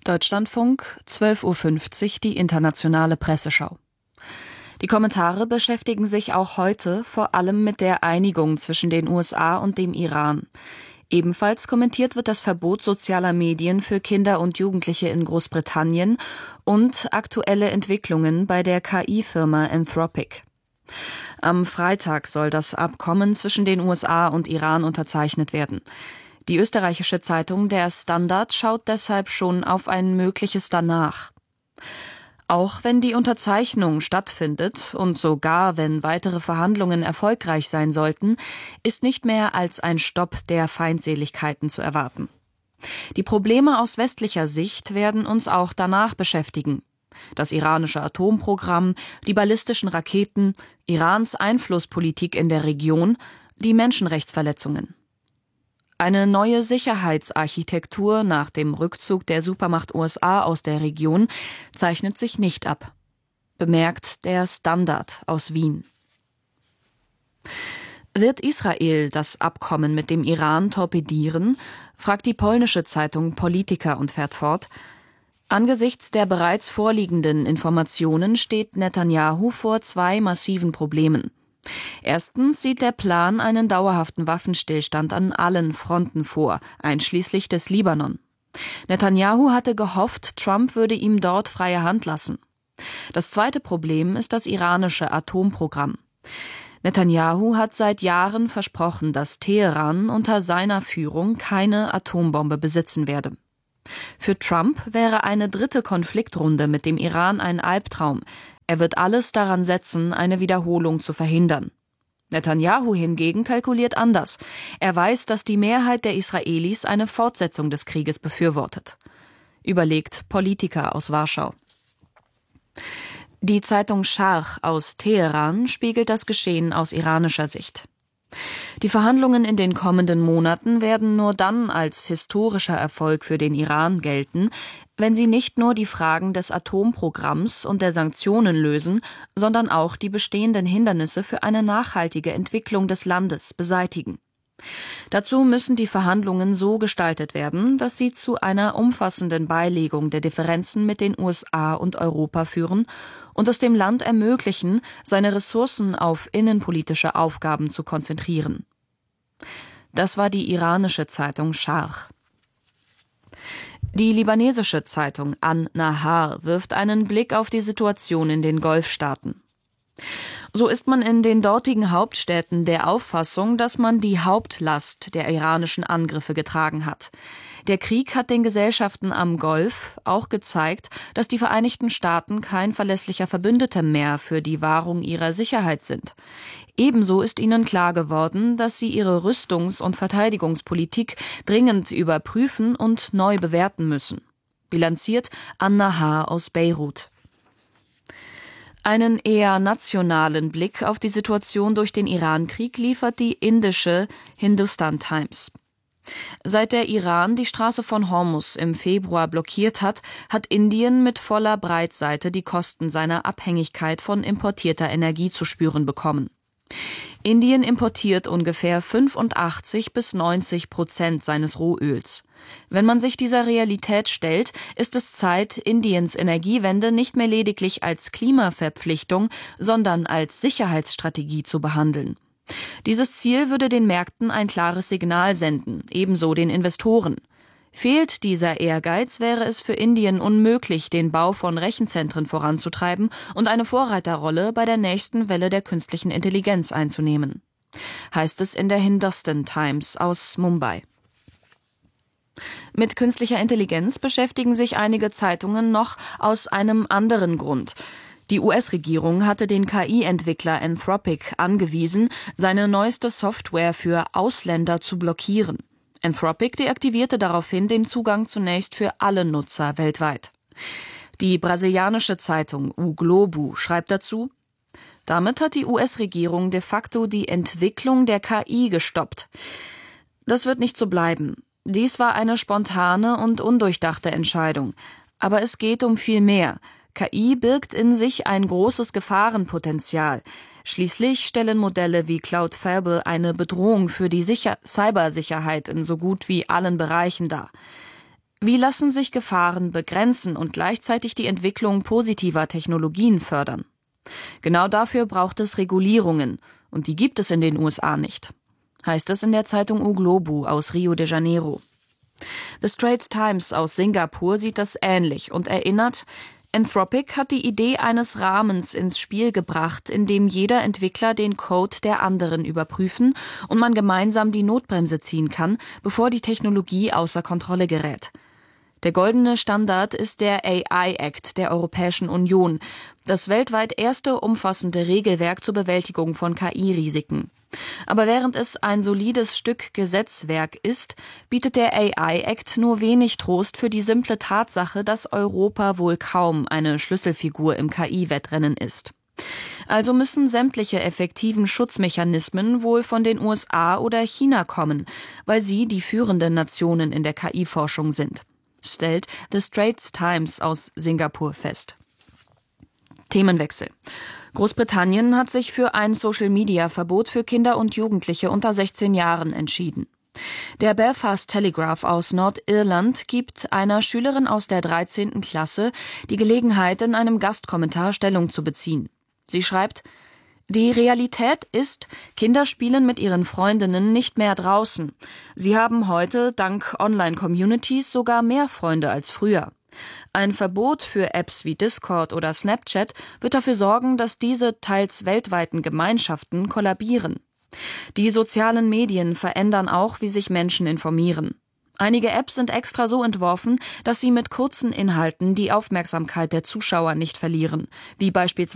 Deutschlandfunk, 12:50 Uhr, die internationale Presseschau. Die Kommentare beschäftigen sich auch heute vor allem mit der Einigung zwischen den USA und dem Iran. Ebenfalls kommentiert wird das Verbot sozialer Medien für Kinder und Jugendliche in Großbritannien und aktuelle Entwicklungen bei der KI-Firma Anthropic. Am Freitag soll das Abkommen zwischen den USA und Iran unterzeichnet werden. Die österreichische Zeitung Der Standard schaut deshalb schon auf ein mögliches Danach. Auch wenn die Unterzeichnung stattfindet und sogar wenn weitere Verhandlungen erfolgreich sein sollten, ist nicht mehr als ein Stopp der Feindseligkeiten zu erwarten. Die Probleme aus westlicher Sicht werden uns auch danach beschäftigen. Das iranische Atomprogramm, die ballistischen Raketen, Irans Einflusspolitik in der Region, die Menschenrechtsverletzungen. Eine neue Sicherheitsarchitektur nach dem Rückzug der Supermacht USA aus der Region zeichnet sich nicht ab, bemerkt der Standard aus Wien. Wird Israel das Abkommen mit dem Iran torpedieren, fragt die polnische Zeitung Polityka und fährt fort: Angesichts der bereits vorliegenden Informationen steht Netanjahu vor zwei massiven Problemen. Erstens sieht der Plan einen dauerhaften Waffenstillstand an allen Fronten vor, einschließlich des Libanon. Netanjahu hatte gehofft, Trump würde ihm dort freie Hand lassen. Das zweite Problem ist das iranische Atomprogramm. Netanjahu hat seit Jahren versprochen, dass Teheran unter seiner Führung keine Atombombe besitzen werde. Für Trump wäre eine dritte Konfliktrunde mit dem Iran ein Albtraum. Er wird alles daran setzen, eine Wiederholung zu verhindern. Netanjahu hingegen kalkuliert anders. Er weiß, dass die Mehrheit der Israelis eine Fortsetzung des Krieges befürwortet. Überlegt Polityka aus Warschau. Die Zeitung Scharq aus Teheran spiegelt das Geschehen aus iranischer Sicht. Die Verhandlungen in den kommenden Monaten werden nur dann als historischer Erfolg für den Iran gelten, wenn sie nicht nur die Fragen des Atomprogramms und der Sanktionen lösen, sondern auch die bestehenden Hindernisse für eine nachhaltige Entwicklung des Landes beseitigen. Dazu müssen die Verhandlungen so gestaltet werden, dass sie zu einer umfassenden Beilegung der Differenzen mit den USA und Europa führen und es dem Land ermöglichen, seine Ressourcen auf innenpolitische Aufgaben zu konzentrieren. Das war die iranische Zeitung Scharq. Die libanesische Zeitung An-Nahar wirft einen Blick auf die Situation in den Golfstaaten. So ist man in den dortigen Hauptstädten der Auffassung, dass man die Hauptlast der iranischen Angriffe getragen hat. Der Krieg hat den Gesellschaften am Golf auch gezeigt, dass die Vereinigten Staaten kein verlässlicher Verbündeter mehr für die Wahrung ihrer Sicherheit sind. Ebenso ist ihnen klar geworden, dass sie ihre Rüstungs- und Verteidigungspolitik dringend überprüfen und neu bewerten müssen. Bilanziert An-Nahar aus Beirut. Einen eher nationalen Blick auf die Situation durch den Irankrieg liefert die indische Hindustan Times. Seit der Iran die Straße von Hormuz im Februar blockiert hat, hat Indien mit voller Breitseite die Kosten seiner Abhängigkeit von importierter Energie zu spüren bekommen. Indien importiert ungefähr 85-90% seines Rohöls. Wenn man sich dieser Realität stellt, ist es Zeit, Indiens Energiewende nicht mehr lediglich als Klimaverpflichtung, sondern als Sicherheitsstrategie zu behandeln. Dieses Ziel würde den Märkten ein klares Signal senden, ebenso den Investoren. Fehlt dieser Ehrgeiz, wäre es für Indien unmöglich, den Bau von Rechenzentren voranzutreiben und eine Vorreiterrolle bei der nächsten Welle der künstlichen Intelligenz einzunehmen. Heißt es in der Hindustan Times aus Mumbai. Mit künstlicher Intelligenz beschäftigen sich einige Zeitungen noch aus einem anderen Grund. Die US-Regierung hatte den KI-Entwickler Anthropic angewiesen, seine neueste Software für Ausländer zu blockieren. Anthropic deaktivierte daraufhin den Zugang zunächst für alle Nutzer weltweit. Die brasilianische Zeitung O Globo schreibt dazu: Damit hat die US-Regierung de facto die Entwicklung der KI gestoppt. Das wird nicht so bleiben. Dies war eine spontane und undurchdachte Entscheidung. Aber es geht um viel mehr. KI birgt in sich ein großes Gefahrenpotenzial. Schließlich stellen Modelle wie Cloudfable eine Bedrohung für die Cybersicherheit in so gut wie allen Bereichen dar. Wie lassen sich Gefahren begrenzen und gleichzeitig die Entwicklung positiver Technologien fördern? Genau dafür braucht es Regulierungen, und die gibt es in den USA nicht, heißt es in der Zeitung O Globo aus Rio de Janeiro. The Straits Times aus Singapur sieht das ähnlich und erinnert, Anthropic hat die Idee eines Rahmens ins Spiel gebracht, in dem jeder Entwickler den Code der anderen überprüfen und man gemeinsam die Notbremse ziehen kann, bevor die Technologie außer Kontrolle gerät. Der goldene Standard ist der AI Act der Europäischen Union, das weltweit erste umfassende Regelwerk zur Bewältigung von KI-Risiken. Aber während es ein solides Stück Gesetzwerk ist, bietet der AI Act nur wenig Trost für die simple Tatsache, dass Europa wohl kaum eine Schlüsselfigur im KI-Wettrennen ist. Also müssen sämtliche effektiven Schutzmechanismen wohl von den USA oder China kommen, weil sie die führenden Nationen in der KI-Forschung sind, stellt The Straits Times aus Singapur fest. Themenwechsel. Großbritannien hat sich für ein Social-Media-Verbot für Kinder und Jugendliche unter 16 Jahren entschieden. Der Belfast Telegraph aus Nordirland gibt einer Schülerin aus der 13. Klasse die Gelegenheit, in einem Gastkommentar Stellung zu beziehen. Sie schreibt: Die Realität ist, Kinder spielen mit ihren Freundinnen nicht mehr draußen. Sie haben heute dank Online-Communities sogar mehr Freunde als früher. Ein Verbot für Apps wie Discord oder Snapchat wird dafür sorgen, dass diese teils weltweiten Gemeinschaften kollabieren. Die sozialen Medien verändern auch, wie sich Menschen informieren. Einige Apps sind extra so entworfen, dass sie mit kurzen Inhalten die Aufmerksamkeit der Zuschauer nicht verlieren, wie beispielsweise